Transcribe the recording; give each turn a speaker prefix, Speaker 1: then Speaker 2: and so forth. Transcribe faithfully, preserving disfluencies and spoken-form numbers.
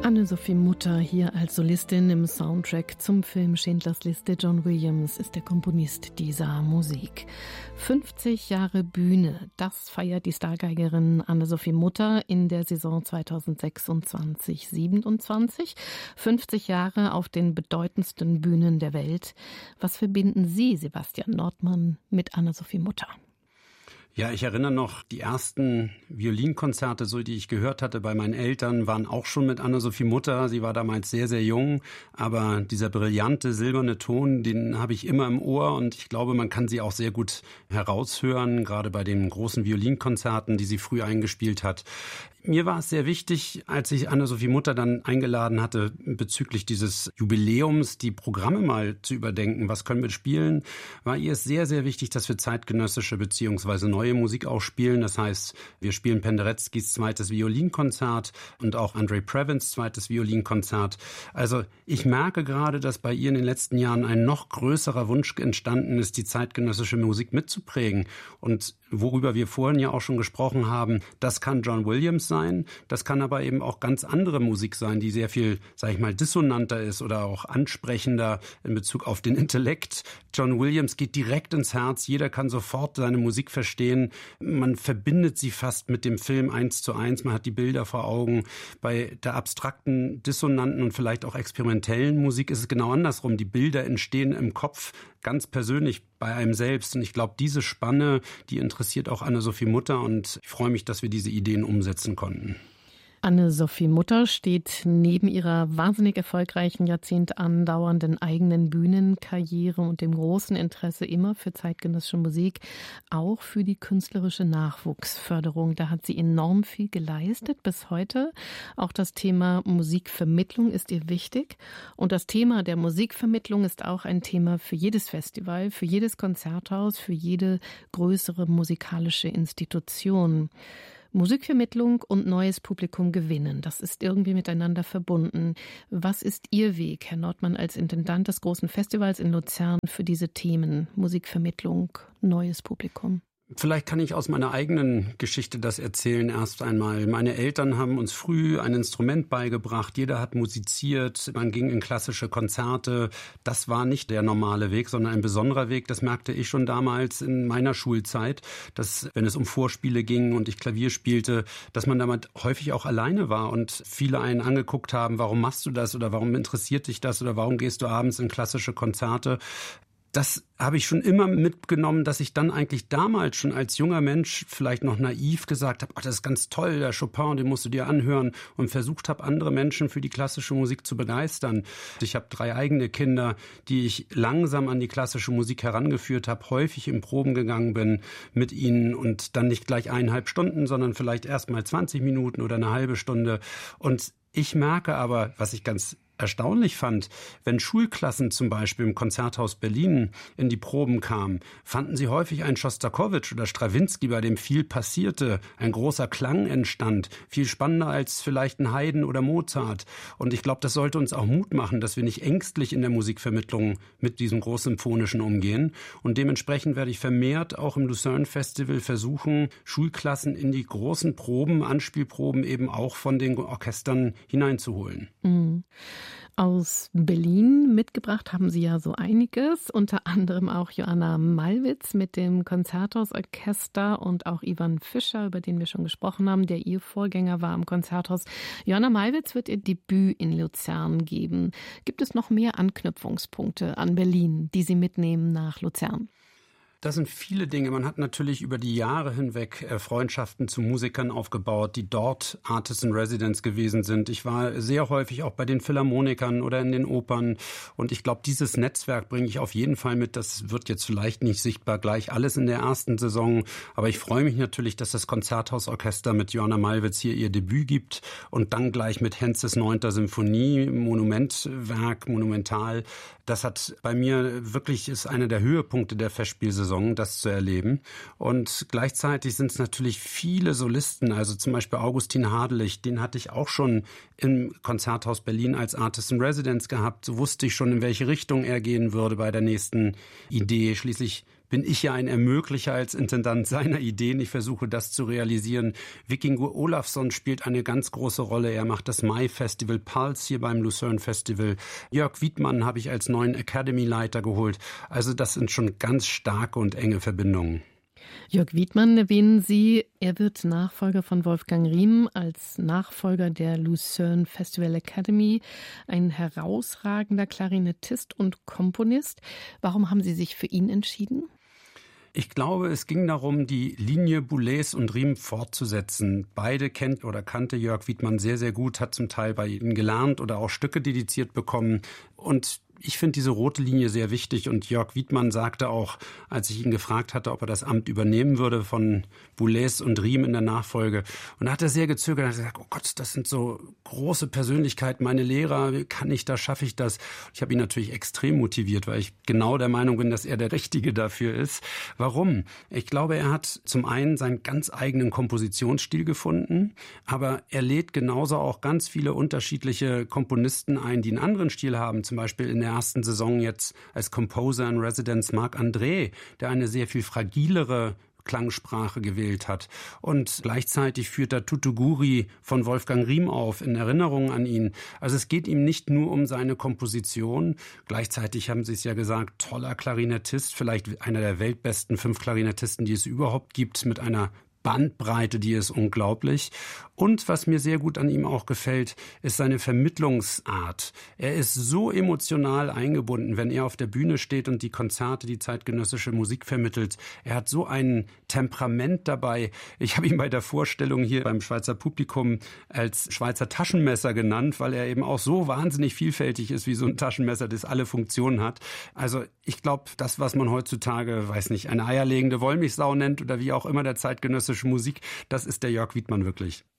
Speaker 1: Anne-Sophie Mutter hier als Solistin im Soundtrack zum Film Schindlers Liste. John Williams ist der Komponist dieser Musik. fünfzig Jahre Bühne, das feiert die Stargeigerin Anne-Sophie Mutter in der Saison zweitausendsechsundzwanzig siebenundzwanzig. fünfzig Jahre auf den bedeutendsten Bühnen der Welt. Was verbinden Sie, Sebastian Nordmann, mit Anne-Sophie Mutter?
Speaker 2: Ja, ich erinnere noch, die ersten Violinkonzerte, so die ich gehört hatte bei meinen Eltern, waren auch schon mit Anne-Sophie Mutter. Sie war damals sehr, sehr jung, aber dieser brillante silberne Ton, den habe ich immer im Ohr und ich glaube, man kann sie auch sehr gut heraushören, gerade bei den großen Violinkonzerten, die sie früh eingespielt hat. Mir war es sehr wichtig, als ich Anne-Sophie Mutter dann eingeladen hatte, bezüglich dieses Jubiläums die Programme mal zu überdenken. Was können wir spielen? War ihr es sehr, sehr wichtig, dass wir zeitgenössische bzw. neue Musik auch spielen. Das heißt, wir spielen Pendereckis zweites Violinkonzert und auch Andrei Previns zweites Violinkonzert. Also ich merke gerade, dass bei ihr in den letzten Jahren ein noch größerer Wunsch entstanden ist, die zeitgenössische Musik mitzuprägen. Und worüber wir vorhin ja auch schon gesprochen haben, das kann John Williams sein, das kann aber eben auch ganz andere Musik sein, die sehr viel, sag ich mal, dissonanter ist oder auch ansprechender in Bezug auf den Intellekt. John Williams geht direkt ins Herz, jeder kann sofort seine Musik verstehen. Man verbindet sie fast mit dem Film eins zu eins, man hat die Bilder vor Augen. Bei der abstrakten, dissonanten und vielleicht auch experimentellen Musik ist es genau andersrum. Die Bilder entstehen im Kopf, ganz persönlich bei einem selbst. Und ich glaube, diese Spanne, die interessiert auch Anne-Sophie Mutter und ich freue mich, dass wir diese Ideen umsetzen konnten.
Speaker 1: Anne-Sophie Mutter steht neben ihrer wahnsinnig erfolgreichen, Jahrzehnt andauernden eigenen Bühnenkarriere und dem großen Interesse immer für zeitgenössische Musik, auch für die künstlerische Nachwuchsförderung. Da hat sie enorm viel geleistet bis heute. Auch das Thema Musikvermittlung ist ihr wichtig. Und das Thema der Musikvermittlung ist auch ein Thema für jedes Festival, für jedes Konzerthaus, für jede größere musikalische Institution. Musikvermittlung und neues Publikum gewinnen, das ist irgendwie miteinander verbunden. Was ist Ihr Weg, Herr Nordmann, als Intendant des großen Festivals in Luzern für diese Themen Musikvermittlung, neues Publikum?
Speaker 2: Vielleicht kann ich aus meiner eigenen Geschichte das erzählen erst einmal. Meine Eltern haben uns früh ein Instrument beigebracht. Jeder hat musiziert. Man ging in klassische Konzerte. Das war nicht der normale Weg, sondern ein besonderer Weg. Das merkte ich schon damals in meiner Schulzeit, dass, wenn es um Vorspiele ging und ich Klavier spielte, dass man damit häufig auch alleine war und viele einen angeguckt haben, warum machst du das oder warum interessiert dich das oder warum gehst du abends in klassische Konzerte? Das habe ich schon immer mitgenommen, dass ich dann eigentlich damals schon als junger Mensch vielleicht noch naiv gesagt habe, ach, das ist ganz toll, der Chopin, den musst du dir anhören und versucht habe, andere Menschen für die klassische Musik zu begeistern. Ich habe drei eigene Kinder, die ich langsam an die klassische Musik herangeführt habe, häufig in Proben gegangen bin mit ihnen und dann nicht gleich eineinhalb Stunden, sondern vielleicht erst mal zwanzig Minuten oder eine halbe Stunde. Und ich merke aber, was ich ganz erstaunlich fand, wenn Schulklassen zum Beispiel im Konzerthaus Berlin in die Proben kamen, fanden sie häufig einen Schostakowitsch oder Strawinski, bei dem viel passierte, ein großer Klang entstand, viel spannender als vielleicht ein Haydn oder Mozart. Und ich glaube, das sollte uns auch Mut machen, dass wir nicht ängstlich in der Musikvermittlung mit diesem Großsymphonischen umgehen. Und dementsprechend werde ich vermehrt auch im Lucerne Festival versuchen, Schulklassen in die großen Proben, Anspielproben eben auch von den Orchestern hineinzuholen.
Speaker 1: Mhm. Aus Berlin mitgebracht haben Sie ja so einiges, unter anderem auch Joanna Malwitz mit dem Konzerthausorchester und auch Ivan Fischer, über den wir schon gesprochen haben, der Ihr Vorgänger war am Konzerthaus. Joanna Malwitz wird ihr Debüt in Luzern geben. Gibt es noch mehr Anknüpfungspunkte an Berlin, die Sie mitnehmen nach Luzern?
Speaker 2: Das sind viele Dinge. Man hat natürlich über die Jahre hinweg Freundschaften zu Musikern aufgebaut, die dort Artists in Residence gewesen sind. Ich war sehr häufig auch bei den Philharmonikern oder in den Opern. Und ich glaube, dieses Netzwerk bringe ich auf jeden Fall mit. Das wird jetzt vielleicht nicht sichtbar gleich alles in der ersten Saison. Aber ich freue mich natürlich, dass das Konzerthausorchester mit Joanna Malwitz hier ihr Debüt gibt und dann gleich mit Henzes neunter Symphonie, Monumentwerk, monumental. Das hat bei mir wirklich, ist einer der Höhepunkte der Festspielsaison, das zu erleben. Und gleichzeitig sind es natürlich viele Solisten, also zum Beispiel Augustin Hadelich, den hatte ich auch schon im Konzerthaus Berlin als Artist in Residence gehabt. So wusste ich schon, in welche Richtung er gehen würde bei der nächsten Idee. Schließlich bin ich ja ein Ermöglicher als Intendant seiner Ideen. Ich versuche, das zu realisieren. Vikingur Olafsson spielt eine ganz große Rolle. Er macht das Mai-Festival Pulse hier beim Lucerne Festival. Jörg Wiedmann habe ich als neuen Academy-Leiter geholt. Also das sind schon ganz starke und enge Verbindungen.
Speaker 1: Jörg Wiedmann erwähnen Sie. Er wird Nachfolger von Wolfgang Riem als Nachfolger der Lucerne Festival Academy. Ein herausragender Klarinettist und Komponist. Warum haben Sie sich für ihn entschieden?
Speaker 2: Ich glaube, es ging darum, die Linie Boulez und Riem fortzusetzen. Beide kennt oder kannte Jörg Wiedmann sehr, sehr gut, hat zum Teil bei ihnen gelernt oder auch Stücke dediziert bekommen. Und ich finde diese rote Linie sehr wichtig und Jörg Wiedmann sagte auch, als ich ihn gefragt hatte, ob er das Amt übernehmen würde von Boulez und Riem in der Nachfolge. Und da hat er sehr gezögert und hat gesagt, oh Gott, das sind so große Persönlichkeiten, meine Lehrer, kann ich das, schaffe ich das? Ich habe ihn natürlich extrem motiviert, weil ich genau der Meinung bin, dass er der Richtige dafür ist. Warum? Ich glaube, er hat zum einen seinen ganz eigenen Kompositionsstil gefunden, aber er lädt genauso auch ganz viele unterschiedliche Komponisten ein, die einen anderen Stil haben, zum Beispiel in der ersten Saison jetzt als Composer in Residence Marc André, der eine sehr viel fragilere Klangsprache gewählt hat. Und gleichzeitig führt er Tutuguri von Wolfgang Riem auf, in Erinnerung an ihn. Also es geht ihm nicht nur um seine Komposition. Gleichzeitig haben Sie es ja gesagt, toller Klarinettist, vielleicht einer der weltbesten fünf Klarinettisten, die es überhaupt gibt, mit einer Bandbreite, die ist unglaublich. Und was mir sehr gut an ihm auch gefällt, ist seine Vermittlungsart. Er ist so emotional eingebunden, wenn er auf der Bühne steht und die Konzerte, die zeitgenössische Musik vermittelt. Er hat so ein Temperament dabei. Ich habe ihn bei der Vorstellung hier beim Schweizer Publikum als Schweizer Taschenmesser genannt, weil er eben auch so wahnsinnig vielfältig ist, wie so ein Taschenmesser, das alle Funktionen hat. Also ich glaube, das, was man heutzutage, weiß nicht, eine eierlegende Wollmilchsau nennt oder wie auch immer der zeitgenössische Musik, das ist der Jörg Wiedmann wirklich.